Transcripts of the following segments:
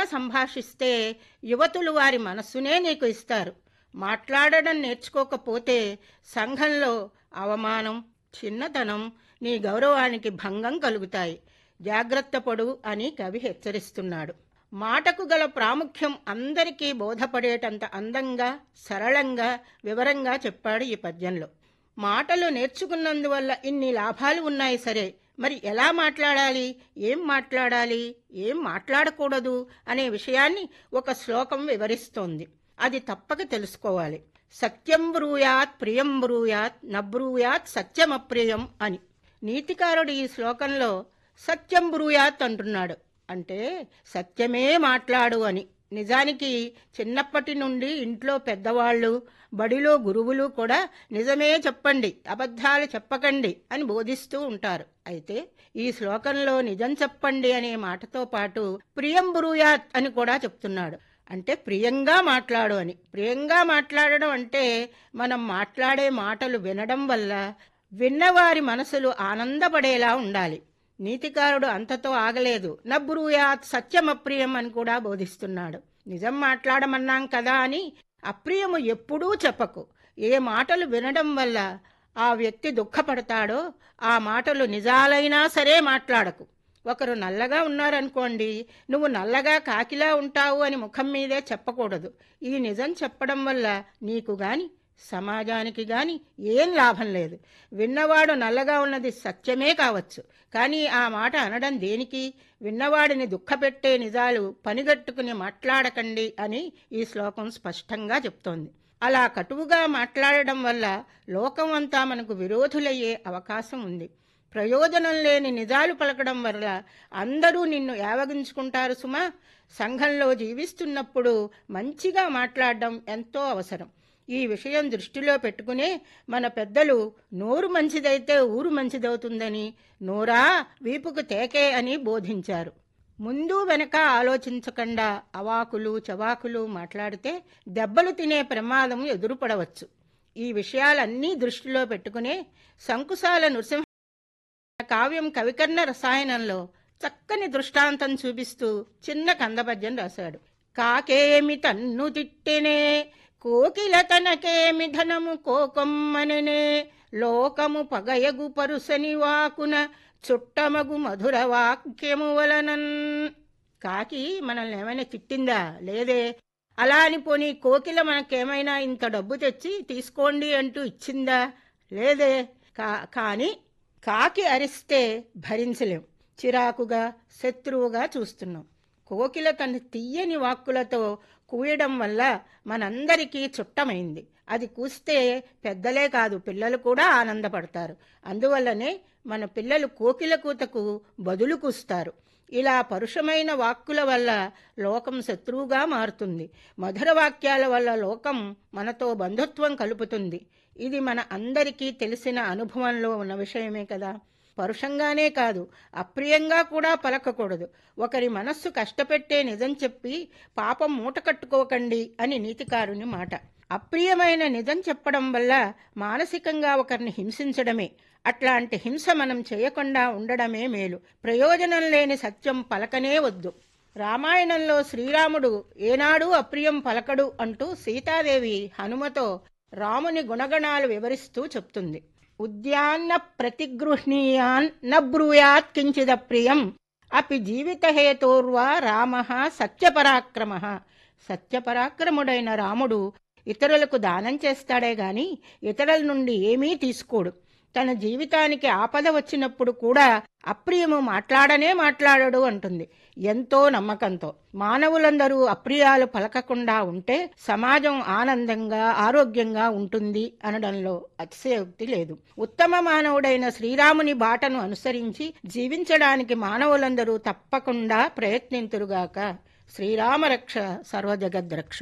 సంభాషిస్తే యువతులు వారి మనస్సునే నీకు ఇస్తారు. మాట్లాడడం నేర్చుకోకపోతే సంఘంలో అవమానం, చిన్నతనం, నీ గౌరవానికి భంగం కలుగుతాయి. జాగ్రత్త పడు అని కవి హెచ్చరిస్తున్నాడు. మాటకు గల ప్రాముఖ్యం అందరికీ బోధపడేటంత అందంగా, సరళంగా, వివరంగా చెప్పాడు ఈ పద్యంలో. మాటలు నేర్చుకున్నందువల్ల ఇన్ని లాభాలు ఉన్నాయి సరే, మరి ఎలా మాట్లాడాలి, ఏం మాట్లాడకూడదు అనే విషయాన్ని ఒక శ్లోకం వివరిస్తోంది. అది తప్పక తెలుసుకోవాలి. సత్యం బ్రూయాత్ ప్రియం బ్రూయాత్ నబ్రూయాత్ సత్యమప్రియం అని. నీతికారుడు ఈ శ్లోకంలో సత్యం బ్రూయాత్ అంటున్నాడు. అంటే సత్యమే మాట్లాడు అని. నిజానికి చిన్నప్పటి నుండి ఇంట్లో పెద్దవాళ్ళు, బడిలో గురువులు కూడా నిజమే చెప్పండి, అబద్ధాలు చెప్పకండి అని బోధిస్తూ ఉంటారు. అయితే ఈ శ్లోకంలో నిజం చెప్పండి అనే మాటతో పాటు ప్రియం బ్రూయాత్ అని కూడా చెప్తున్నాడు. అంటే ప్రియంగా మాట్లాడు అని. ప్రియంగా మాట్లాడడం అంటే మనం మాట్లాడే మాటలు వినడం వల్ల విన్నవారి మనసులు ఆనందపడేలా ఉండాలి. నీతికారుడు అంతతో ఆగలేదు. నబ్రూయాత్ సత్యమప్రియం అని కూడా బోధిస్తున్నాడు. నిజం మాట్లాడమన్నాం కదా అని అప్రియము ఎప్పుడూ చెప్పకు. ఏ మాటలు వినడం వల్ల ఆ వ్యక్తి దుఃఖపడతాడో ఆ మాటలు నిజాలైనా సరే మాట్లాడకు. ఒకరు నల్లగా ఉన్నారనుకోండి, నువ్వు నల్లగా కాకిలా ఉంటావు అని ముఖం మీదే చెప్పకూడదు. ఈ నిజం చెప్పడం వల్ల నీకు గాని సమాజానికి గాని ఏం లాభం లేదు. విన్నవాడు నల్లగా ఉన్నది సత్యమే కావచ్చు, కానీ ఆ మాట అనడం దేనికి? విన్నవాడిని దుఃఖపెట్టే నిజాలు పనిగట్టుకుని మాట్లాడకండి అని ఈ శ్లోకం స్పష్టంగా చెప్తోంది. అలా కటువుగా మాట్లాడడం వల్ల లోకం అంతా మనకు విరోధులయ్యే అవకాశం ఉంది. ప్రయోజనం లేని నిజాలు పలకడం వల్ల అందరూ నిన్ను యావగించుకుంటారు సుమా. సంఘంలో జీవిస్తున్నప్పుడు మంచిగా మాట్లాడడం ఎంతో అవసరం. ఈ విషయం దృష్టిలో పెట్టుకునే మన పెద్దలు నోరు మంచిదైతే ఊరు మంచిదవుతుందని, నోరా వీపుకు తేకే అని బోధించారు. ముందు వెనక ఆలోచించకుండా అవాకులు చవాకులు మాట్లాడితే దెబ్బలు తినే ప్రమాదం ఎదురుపడవచ్చు. ఈ విషయాలన్నీ దృష్టిలో పెట్టుకునే సంకుశాల నృసింహ కావ్యం కవికర్ణ రసాయనంలో చక్కని దృష్టాంతం చూపిస్తూ చిన్న కందపద్యం రాశాడు. కాకేమి తన్ను తిట్టెనే, కోకిల తనకేమి ధనము కోకొమ్మననే, లోకము పగయగు పరుసని వాకున చుట్టమగు మధుర వాక్యము వలనన్. కాకి మనల్ని ఏమైనా తిట్టిందా? లేదే. అలా అని పోనీ కోకిల మనకేమైనా ఇంత డబ్బు తెచ్చి తీసుకోండి అంటూ ఇచ్చిందా? లేదే. కాని కాకి అరిస్తే భరించలేం, చిరాకుగా శత్రువుగా చూస్తున్నాం. కోకిల తన తీయని వాక్కులతో కూయడం వల్ల మనందరికీ చుట్టమైంది. అది కూస్తే పెద్దలే కాదు పిల్లలు కూడా ఆనందపడతారు. అందువల్లనే మన పిల్లలు కోకిల కూతకు బదులు కూస్తారు. ఇలా పరుషమైన వాక్కుల వల్ల లోకం శత్రువుగా మారుతుంది. మధుర వాక్యాల వల్ల లోకం మనతో బంధుత్వం కలుపుతుంది. ఇది మన అందరికీ తెలిసిన అనుభవంలో ఉన్న విషయమే కదా. పరుషంగానే కాదు, అప్రియంగా కూడా పలకకూడదు. ఒకరి మనస్సు కష్టపెట్టే నిజం చెప్పి పాపం మూట కట్టుకోకండి అని నీతికారుని మాట. అప్రియమైన నిజం చెప్పడం వల్ల మానసికంగా ఒకరిని హింసించడమే. అట్లాంటి హింస మనం చేయకుండా ఉండడమే మేలు. ప్రయోజనం లేని సత్యం పలకనే వద్దు. రామాయణంలో శ్రీరాముడు ఏనాడూ అప్రియం పలకడు అంటూ సీతాదేవి హనుమతో రాముని గుణగణాలు వివరిస్తూ చెప్తుంది. ఉద్యాన్న ప్రతిగృహ్ణీయాన్ న బ్రూయాత్ కించిదప్రియం అపి జీవితహేతోర్వా రామః సత్యపరాక్రమః. సత్యపరాక్రముడైన రాముడు ఇతరులకు దానం చేస్తాడే గాని ఇతరుల నుండి ఏమీ తీసుకోడు. తన జీవితానికి ఆపద వచ్చినప్పుడు కూడా అప్రియము మాట్లాడనే మాట్లాడడు అంటుంది ఎంతో నమ్మకంతో. మానవులందరూ అప్రియాలు పలకకుండా ఉంటే సమాజం ఆనందంగా ఆరోగ్యంగా ఉంటుంది అనడంలో అతిశయోక్తి లేదు. ఉత్తమ మానవుడైన శ్రీరాముని బాటను అనుసరించి జీవించడానికి మానవులందరూ తప్పకుండా ప్రయత్నింతురుగాక. శ్రీరామరక్ష సర్వజగద్రక్ష.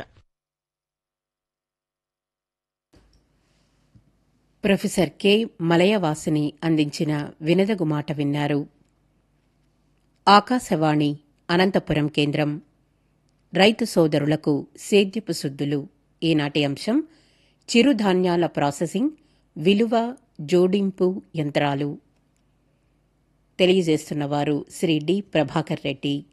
ప్రొఫెసర్ కె మలయవాసిని అందించిన వినదగు మాట విన్నారు. ఆకాశవాణి అనంతపురం కేంద్రం. రైతు సోదరులకు సేద్యపు సుద్దులు. ఈనాటి అంశం చిరుధాన్యాల ప్రాసెసింగ్, విలువ, జోడింపు యంత్రాలు. తెలియజేస్తున్నవారు శ్రీ డి ప్రభాకర్ రెడ్డి.